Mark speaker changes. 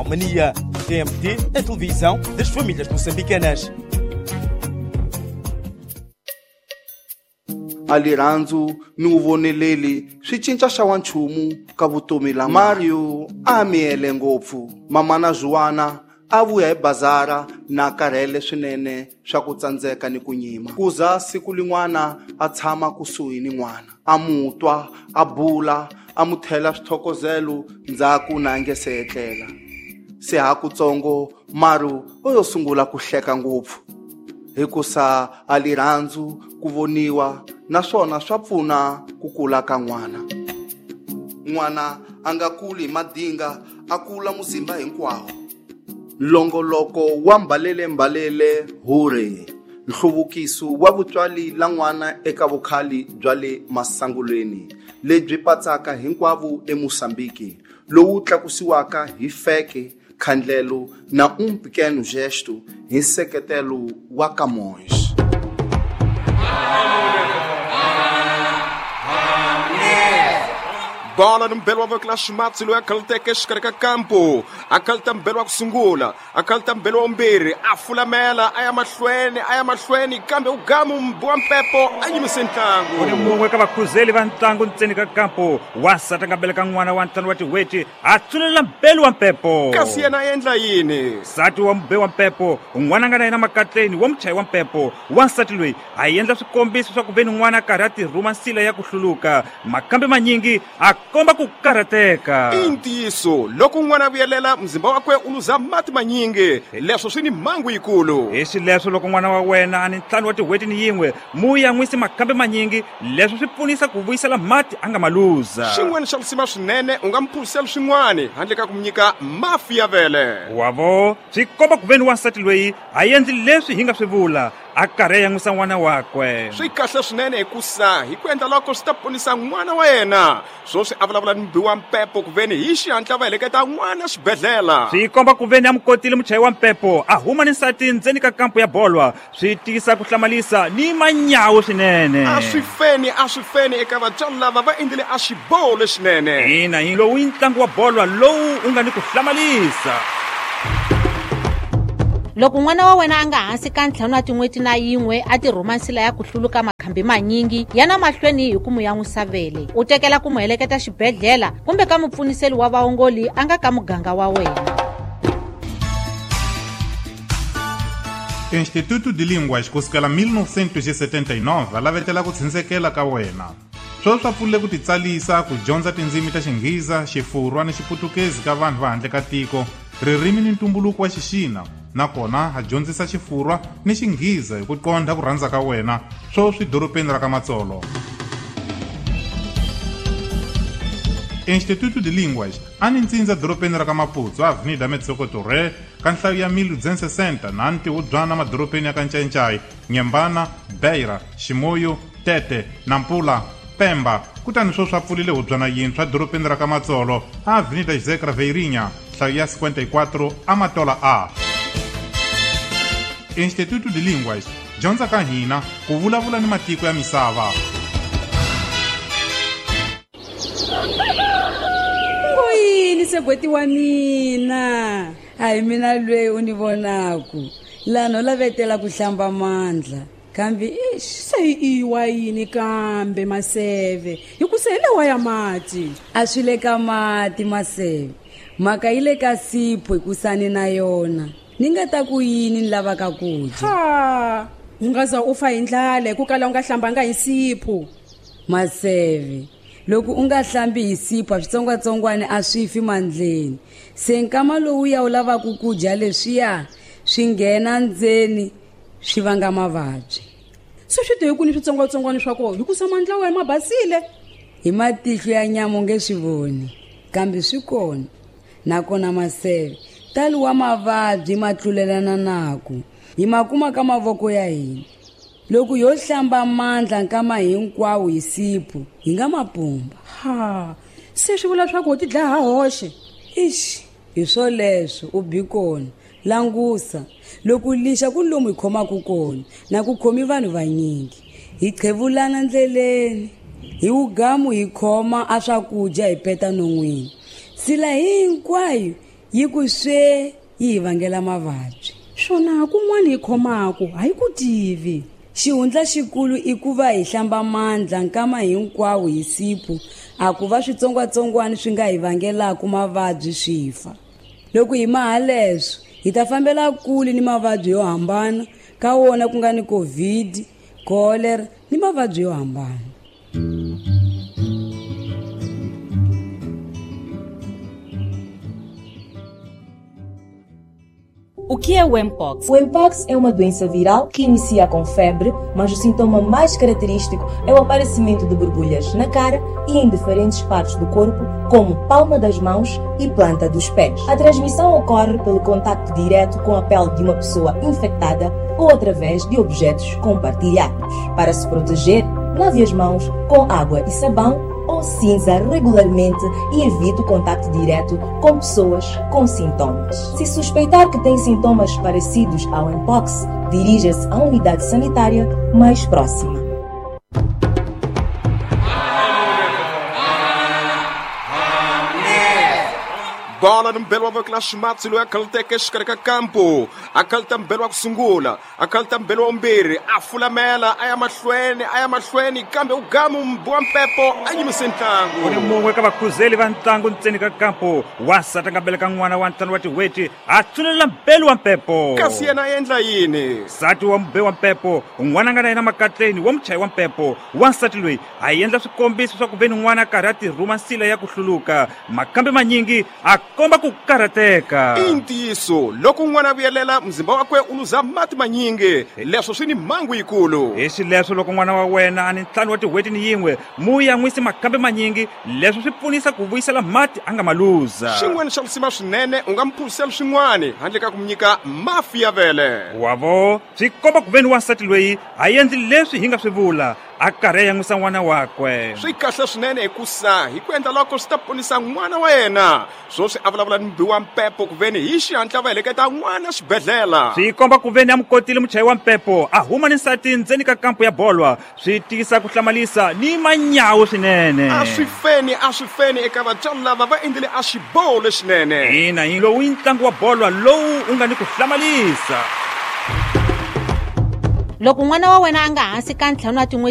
Speaker 1: Mania. TMT, a televisão das famílias moçambicanas.
Speaker 2: Aliranzu ni uvoneleli swi cinca xa wanchumu ka vutomi la Mario a miyele ngopfu. Mamana Juana a vuya hi bazara na karhele swinene swa ku tsandzeka ni ku nyima. Kuza siku lin'wana a tshama kusuhi ni n'wana, a mutwa, a bula, a mu thela swithokozelo ndzhaku na nge se etlela. Se ha kutsongo Mario u yo sungula ku hleka ngopfu hikusa aliranzu ku voniwa, naswona swa pfuna ku kula ka n'wana. N'wana a nga kuli madinga, a kula muzimba hinkwawo. Longoloko wa mbalele hure, nhluvukiso wa vutswali la n'wana eka vukhali bya le masangulweni lebyi patsaka hinkwavo eMosambiki, lowu tlakusiwaka hi feke, khandlelo na pequeno gesto hi nseketelo wa Camões.
Speaker 3: Bola no mbelo wa clash match lo akalteke xkareka campo, akalta mbelo wa kusungula, akalta mbelo wa mbirhi, afulamela aya mahlweni kambe ugamu mbwa mpepo anyimise ntlangu.
Speaker 4: Kuni mungwe ka vakhuzeli va ntlangu ntseni ka campo, wasata nga beleka n'wana wa ntlangu wa tiweti a tsulela mbelo wa mpepo.
Speaker 3: Kasi yena endla yini?
Speaker 4: Sati wa mbe wa mpepo, n'wana nga na yena makatleni wa muchayi wa mpepo. Wansati loyi a endla swikombiso swa ku veni n'wana karhi a tirhuma nsila ya ku hluluka, makambe manyingi komba ku karateka.
Speaker 3: Intiso, loko n'wana vuyelela mzimba wakwe uluza mati manyingi, leswo swi ni mhangu yikulu.
Speaker 4: Hi leswo loko n'wana wa wena ani ntlhanu wa tiweti ni yin'we muya n'wisi makambe manyingi, leswo swi pfunisa ku vuyisela mati a nga maluza.
Speaker 3: Xin'wana xa lusima swinene u nga mphulisela swin'wana handle ka ku nyika mafi ya vele.
Speaker 4: Wavo swi komba ku veni wansati loyi a endli leswi hi nga swi vula, a karhi ya n'wisa n'wana wakwe.
Speaker 3: Swi kahle swinene hikusa hi ku endla loko swi ta ponisa n'wana wa yena, swo swi avulavula ni mbi wa mpepo ku veni hi xihatla va heleketa n'wana xibedhlela.
Speaker 4: Swi komba ku veni a mukotile muchayi wa mpepo a huma ni nsati ndzeni ka kampo ya bolwa, swi tisa ku hlamalisa ni manyawu swinene.
Speaker 3: A swi feni eka vatswari lava va endlile a xiboho lexinene.
Speaker 4: Ina hi lowu ntlangu wa bolwa lowu u nga ni ku hlamalisa.
Speaker 5: Loko n'wana wa wena a nga hansi ka ntlhanu wa tin'weti na yin'we a tirhuma nsila ya ku hluluka makhambi manyingi, yana mahlweni hi ku mu yan'wisa vele. U tekela ku mu heleketa xibedhlela kumbe ka mupfuniseli wa vaongoli a nga ka muganga wa wena.
Speaker 6: Instituto de Línguas kusukela 1979 lavetela ku tshindzekela ka wena. Swa pfule ku titsalisa ku dyondza tindzimi ta Xingheza, Xifurwa ni Xiputukezi ka vanhu va handle ka tiko, ririmi ni ntumbuluko wa Xixina, nakona ha dyondzisa Xifurwa ni Xingheza hi ku qondha ku rhandza ka wena swi dorobeni ra ka Matsolo. Instituto de Línguas a ni ntsindza dorobeni ra ka Maputo, Avenida Metsokotoré, ka nhlayo ya 1260 na ntiwubyana madoropeni ya ka Ncencai, Nyembana, Beira, Ximoyo, Tete, Nampula, Pemba. Kutani swa pfulile hubyana yintshwa doropeni ra ka Matsolo, Avenida José Craveirinha, nhlayo ya 54 Amatola A. Instituto de Línguas, dyondza ka hina ku vulavula ni matiko ya misava.
Speaker 7: Ngoyini segweti wa mina? Hayi mina lwe univonaku. Lano lavetela ku hlamba mandla. Kambe
Speaker 8: se iwa yini kambe Maseve? Hikusele wa ya mati.
Speaker 7: Aswile ka mati Maseve. Maka ile ka sipho ikusani na yona. Ninga ta ku yini nilavaka kudya?
Speaker 8: Ha, ungaza ufa indlala ku kala unga hlambanga hi sipho.
Speaker 7: Maseve, loko unga hlambi hi sipho switsongwatsongwane a swi fi mandleni. Se nkama lowu ya u lava ku kudya leswiya swi nghena ndzeni swi vanga mavabyi.
Speaker 8: So swi te ku ni switsongwatsongwane swa kona hikusa mandla wa ma basile.
Speaker 7: Hi matihlo ya nyama nge swi voni, kambe swi kona. Nakona Maseve, tali wa mavabyi matlulelana naku hi makuma ka mavoko ya hina. Loko yo hlamba mandla nkama hinkwawo hi sipho hi nga mapumba.
Speaker 8: Ha, se swi vula swa ku ti dlaha hoxe.
Speaker 7: Hi swo leswo u bikona. Langusa, loko lixa ku lomu hi khomaku kona na ku khomi vanhu vanyingi. Hi qhevulana ndleleni, hi ugamu hi khoma a swakudya hi peta non'wini. Sila hinkwayo yi ku swe yi hi vangela mavabyi.
Speaker 8: swona kun'wana hi khomako a yi ku tivi.
Speaker 7: Xihundla xikulu i ku va hi hlamba mandla nkama hinkwawo hi sipu a ku va switsongwatsongwana swi nga hi vangelaka mavabyi swi fa. Loko hi maha leswo hi ta fambela kule ni mavabyi yo hambana ka wona ku nga ni COVID, cholera ni mavabyi yo hambana.
Speaker 9: O que é o Mpox?
Speaker 10: O Mpox é uma doença viral que inicia com febre, mas o sintoma mais característico é o aparecimento de borbulhas na cara e em diferentes partes do corpo, como palma das mãos e planta dos pés. A transmissão ocorre pelo contacto direto com a pele de uma pessoa infectada ou através de objetos compartilhados. Para se proteger, lave as mãos com água e sabão ou cinza regularmente e evite o contacto direto com pessoas com sintomas. Se suspeitar que tem sintomas parecidos ao Mpox, dirija-se à unidade sanitária mais próxima.
Speaker 3: bola mbelo wa vokla shimatsi lo yakalta keshikari ka kampo akalta mbelo wa kusungula akalta mbelo wa mbiri afulamela aya mahlweni kambe ugamu mbwa mpepo anyimise ntlangu
Speaker 4: kuni mungwe ka vakhuzeli va ntlangu ntseni ka kampo wasata nga beleka n'wana wa ntlangu wa tiweti a tsulela mbelo wa mpepo
Speaker 3: kasi yena a endla yini
Speaker 4: nsati wa mbe wa mpepo n'wana nga na yena makatleni wa muchayi wa mpepo wansati loyi a endla swikombiso swa ku veni n'wana karhi a tirhuma nsila ya ku hluluka makambe manyingi a komba ku karhateka
Speaker 3: i ntiyiso loko n'wana vuyelela mzimba wakwe u luza mati manyingi leswo swi ni mhangu yikulu
Speaker 4: hi swileswo loko n'wana wa wena a ni ntlhanu wa tiweti ni yin'we mu ya n'wisi makambe manyingi leswo swi pfunisa ku vuyisela mati a nga ma luza
Speaker 3: xin'wana xa lusima swinene u nga mi phurisela swin'wana handle ka ku mi nyika mafi ya vele
Speaker 4: wavo swi komba ku veni wansati loyi a endli leswi hi nga swi vula a karhi a yan'wisa n'wana wakwe
Speaker 3: swi kahle swinene hikusa hi ku endla loko swi ta ponisa n'wana wa yena swo swi a vulavula ni mbiwa mpepo ku veni hi xihatla va heleketa n'wana xibedhlela
Speaker 4: swi komba ku veni a mukotile muchayi wa mpepo a huma ni nsati ndzeni ka kampo ya bolwa swi tisa ku hlamalisa ni manyawu swinene
Speaker 3: a swi feni eka vatswari lava va endlile a xiboho lexinene
Speaker 4: ina hi lowu i ntlangu wa bolwa lowu u nga ni ku hlamalisa
Speaker 5: loko n'wana wa wena a nga hansi ka ntlhanu wa tin'we